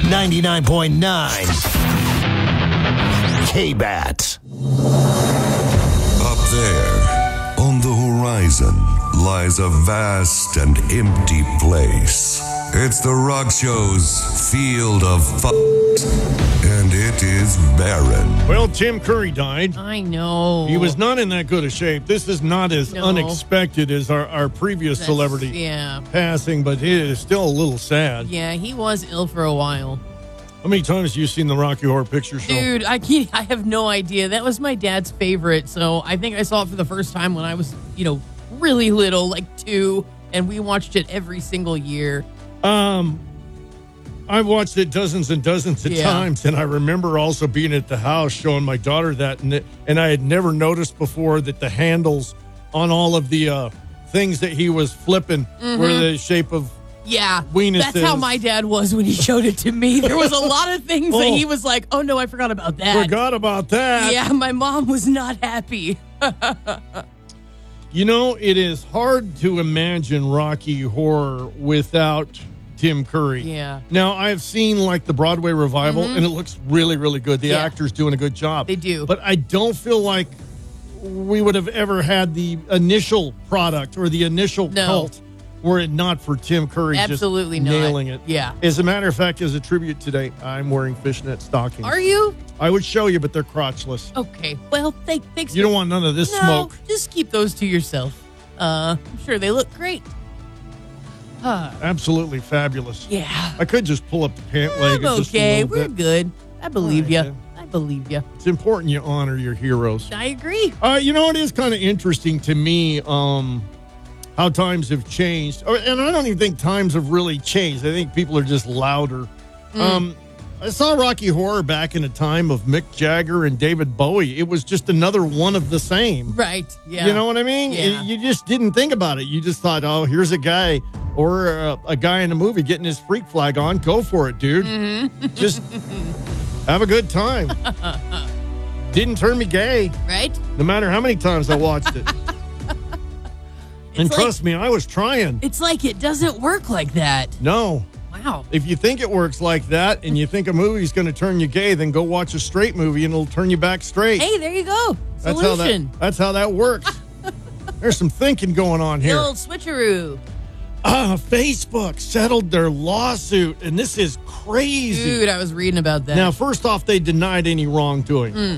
99.9 K-Bat. Up there, on the horizon, lies a vast and empty place. It's the Rock Show's field of and it is barren. Well, Tim Curry died. I know. He was not in that good a shape. This is not as unexpected as our previous celebrity passing, but it is still a little sad. Yeah, he was ill for a while. How many times have you seen the Rocky Horror Picture Show? Dude, I have no idea. That was my dad's favorite, so I think I saw it for the first time when I was, really little, like 2, and we watched it every single year. I've watched it dozens and dozens of times, and I remember also being at the house showing my daughter that, and I had never noticed before that the handles on all of the things that he was flipping were the shape of weenuses. That's how my dad was when he showed it to me. There was a lot of things that he was like, oh no, I forgot about that. Forgot about that. Yeah, my mom was not happy. It is hard to imagine Rocky Horror without Tim Curry. Yeah. Now, I've seen the Broadway revival, and it looks really, really good. The actors doing a good job. They do. But I don't feel like we would have ever had the initial product or the initial cult were it not for Tim Curry Absolutely just nailing not. it. Yeah. As a matter of fact, as a tribute today, I'm wearing fishnet stockings. Are you? I would show you, but they're crotchless. Okay. Well, thanks. You don't want none of this smoke. Just keep those to yourself. I'm sure they look great. Absolutely fabulous. Yeah. I could just pull up the pant leg. I'm just okay. a little We're bit. good. I believe you. Then. I believe you. It's important you honor your heroes. I agree. It is kind of interesting to me how times have changed. And I don't even think times have really changed. I think people are just louder. I saw Rocky Horror back in a time of Mick Jagger and David Bowie. It was just another one of the same. Right. Yeah. You know what I mean? Yeah. You just didn't think about it. You just thought, oh, here's a guy or a guy in a movie getting his freak flag on. Go for it, dude. Just have a good time. Didn't turn me gay. Right? No matter how many times I watched it. And trust me, I was trying. It's like it doesn't work like that. No. Wow. If you think it works like that and you think a movie's going to turn you gay, then go watch a straight movie and it'll turn you back straight. Hey, there you go. Solution. That's how that works. There's some thinking going on here. The old switcheroo. Facebook settled their lawsuit, and this is crazy. Dude, I was reading about that. Now, first off, they denied any wrongdoing.